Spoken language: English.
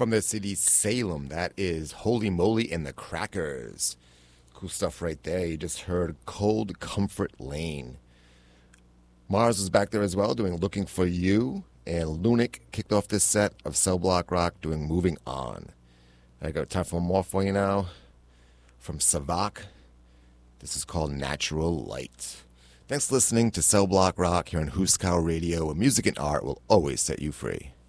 From the city Salem, that is Holy Moly and the Crackers. Cool stuff right there. You just heard Cold Comfort Lane. Mars was back there as well doing Looking for You. And Lunic kicked off this set of Cell Block Rock doing Moving On. I got time for more for you now. From Savak, this is called Natural Light. Thanks for listening to Cell Block Rock here on Huskow Radio, where music and art will always set you free.